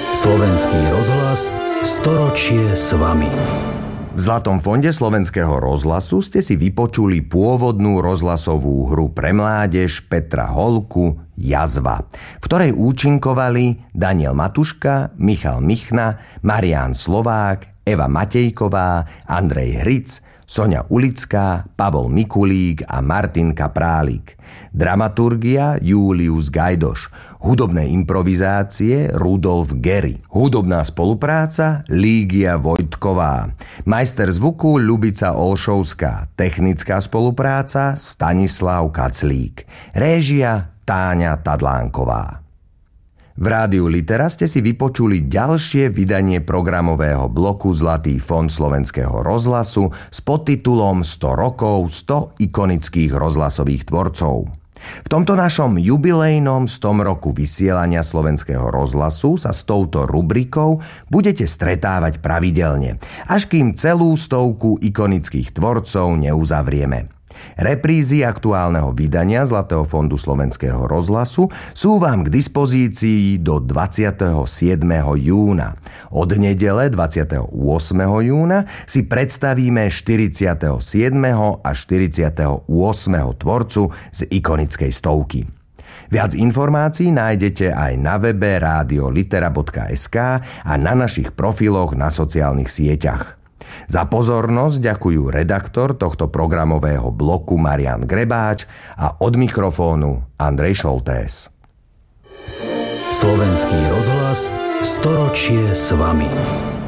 Slovenský rozhlas, storočie s vami. V Zlatom fonde Slovenského rozhlasu ste si vypočuli pôvodnú rozhlasovú hru pre mládež Petra Holku Jazva, v ktorej účinkovali Daniel Matuška, Michal Michna, Marián Slovák, Eva Matejková, Andrej Hric, Soňa Ulická, Pavol Mikulík a Martin Kaprálik. Dramaturgia Julius Gajdoš. Hudobné improvizácie Rudolf Gery. Hudobná spolupráca Lígia Vojtková. Majster zvuku Ľubica Olšovská. Technická spolupráca Stanislav Kaclík. Réžia Táňa Tadlánková. V Rádiu Litera ste si vypočuli ďalšie vydanie programového bloku Zlatý fond Slovenského rozhlasu s podtitulom 100 rokov 100 ikonických rozhlasových tvorcov. V tomto našom jubilejnom 100 roku vysielania Slovenského rozhlasu sa s touto rubrikou budete stretávať pravidelne, až kým celú stovku ikonických tvorcov neuzavrieme. Reprízy aktuálneho vydania Zlatého fondu Slovenského rozhlasu sú vám k dispozícii do 27. júna. Od nedele 28. júna si predstavíme 47. a 48. tvorcu z ikonickej stovky. Viac informácií nájdete aj na webe radiolitera.sk a na našich profiloch na sociálnych sieťach. Za pozornosť ďakujú redaktor tohto programového bloku Marián Grebáč a od mikrofónu Andrej Šoltés. Slovenský rozhlas, storočie s vami.